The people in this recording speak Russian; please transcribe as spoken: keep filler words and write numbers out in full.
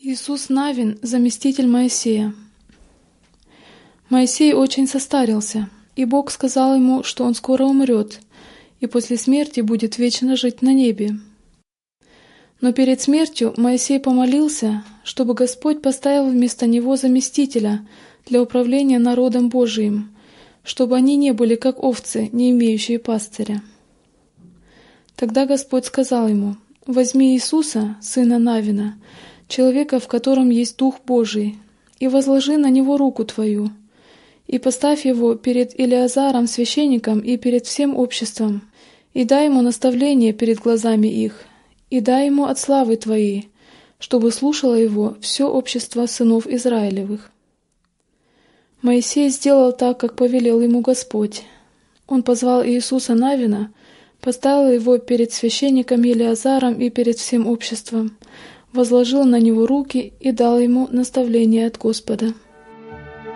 Иисус Навин, заместитель Моисея. Моисей очень состарился, и Бог сказал ему, что он скоро умрет, и после смерти будет вечно жить на небе. Но перед смертью Моисей помолился, чтобы Господь поставил вместо него заместителя для управления народом Божиим, чтобы они не были как овцы, не имеющие пастыря. Тогда Господь сказал ему: «Возьми Иисуса, сына Навина, человека, в котором есть Дух Божий, и возложи на него руку твою, и поставь его перед Илиазаром, священником, и перед всем обществом, и дай ему наставление перед глазами их, и дай ему от славы твоей, чтобы слушало его все общество сынов Израилевых». Моисей сделал так, как повелел ему Господь. Он позвал Иисуса Навина, поставил его перед священником Илиазаром и перед всем обществом, возложил на него руки и дал ему наставление от Господа.